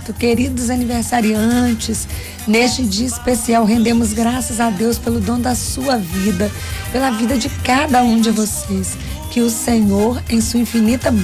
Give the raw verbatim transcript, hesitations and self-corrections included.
Cristo. Queridos aniversariantes, neste dia especial rendemos graças a Deus pelo dom da sua vida, pela vida de cada um de vocês. Que o Senhor, em sua infinita